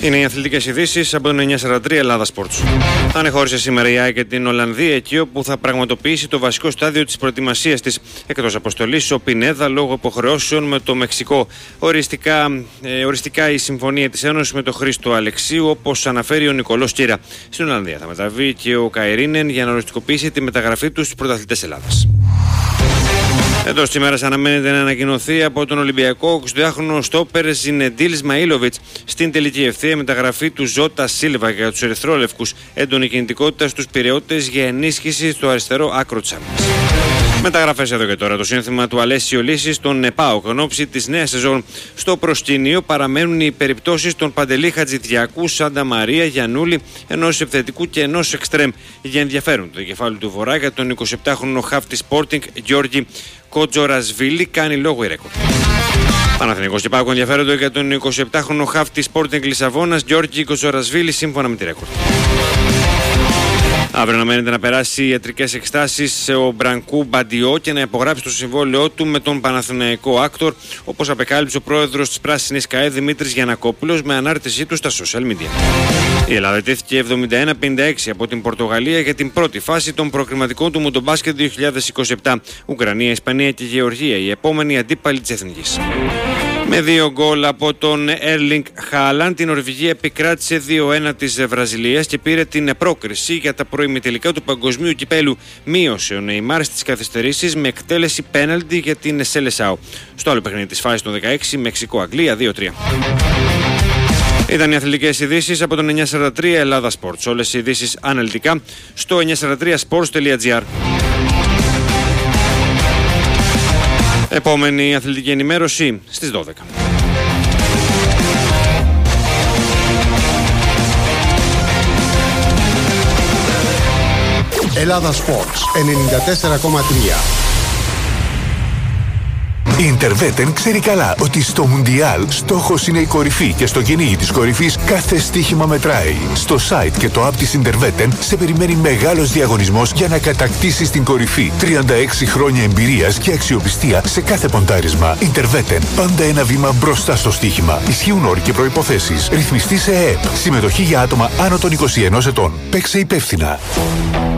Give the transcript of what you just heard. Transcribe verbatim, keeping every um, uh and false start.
Είναι οι αθλητικές ειδήσεις από τον εννιακόσια σαράντα τρία Ελλάδα Sports. Ανεχώρησε σήμερα η ΑΕΚ και την Ολλανδία, εκεί όπου θα πραγματοποιήσει το βασικό στάδιο της προετοιμασίας της. Εκτός αποστολής, ο Πινέδα λόγω υποχρεώσεων με το Μεξικό. Οριστικά, ε, οριστικά η συμφωνία της Ένωσης με τον Χρήστο Αλεξίου, όπως αναφέρει ο Νικολός Κύρα. Στην Ολλανδία θα μεταβεί και ο Καϊρίνεν για να οριστικοποιήσει τη μεταγραφή του στους πρωταθλητές Ελλάδας. Εντός της ημέρας αναμένεται να ανακοινωθεί από τον Ολυμπιακό ο εικοσιδυάχρονο στόπερ Ζινεντίλ Σμαΐλοβιτς στην τελική ευθεία μεταγραφή του Ζώτα Σίλβα για τους ερυθρόλευκους. Έντονη κινητικότητα στους Πειραιώτες για ενίσχυση στο αριστερό άκρο της άμυνας. Μεταγραφές εδώ και τώρα. Το σύνθημα του Αλέσιο Λύσης στον ΝΕΠΑΟΚ εν ώψη της νέας σεζόν. Στο προσκήνιο παραμένουν οι περιπτώσεις των Παντελή Χατζηδιακού, Σάντα Μαρία, Γιαννούλη, ενός επιθετικού και ενός εξτρέμ. Για ενδιαφέρον το κεφάλι του Βορρά για τον εικοσιεπτάχρονο χαφ της Sporting Γιώργη Κοτζορασβίλη κάνει λόγο η ρέκορ. Παναθηναϊκός και ΠΑΟΚ ενδιαφέρονται για τον εικοσιεπτάχρονο χαφ της Sporting Λισαβόνας Γιώργη Κοτζορασβίλη σύμφωνα με τη ρέκορ. Αύριο αναμένεται να περάσει ιατρικές εξετάσεις ο Μπρανκού Μπαντιό και να υπογράψει το συμβόλαιό του με τον Παναθηναϊκό άκτορ, όπως απεκάλυψε ο πρόεδρος της Πράσινης ΚΑΕ Δημήτρης Γιαννακόπουλος με ανάρτησή του στα social media. Η Ελλάδα τέθηκε εβδομήντα ένα πενήντα έξι από την Πορτογαλία για την πρώτη φάση των προκριματικών του Μουντομπάσκετ δύο χιλιάδες είκοσι επτά. Ουκρανία, Ισπανία και Γεωργία, η επόμενη αντίπαλη της Εθνικής. Με δύο γκολ από τον Έρλινγκ Χάλαντ, η Νορβηγία επικράτησε δύο ένα της Βραζιλίας και πήρε την πρόκριση για τα προημιτελικά του Παγκοσμίου Κυπέλου. Μείωσε ο Νεϊμάρ στις καθυστερήσεις με εκτέλεση πέναλτι για την Σελεσάου. Στο άλλο παιχνίδι της φάσης των δεκαέξι, Μεξικό-Αγγλία δύο τρία. Ήταν οι αθλητικές ειδήσεις από τον εννιακόσια σαράντα τρία Ελλάδα Sports. Όλες οι ειδήσεις αναλυτικά στο εννιακόσια σαράντα τρία sports τελεία gr. Επόμενη αθλητική ενημέρωση στις δώδεκα. Ελλάδα Sports ενενήντα τέσσερα κόμμα τρία. Η Interveten ξέρει καλά ότι στο Μουντιάλ στόχος είναι η κορυφή και στο κυνήγι της κορυφής κάθε στοίχημα μετράει. Στο site και το app της Interveten σε περιμένει μεγάλος διαγωνισμός για να κατακτήσεις την κορυφή. τριάντα έξι χρόνια εμπειρίας και αξιοπιστία σε κάθε ποντάρισμα. Interveten, πάντα ένα βήμα μπροστά στο στοίχημα. Ισχύουν όροι και προϋποθέσεις. Ρυθμιστή σε ΕΕΠ. Συμμετοχή για άτομα άνω των είκοσι ενός ετών. Παίξε υπεύθυνα.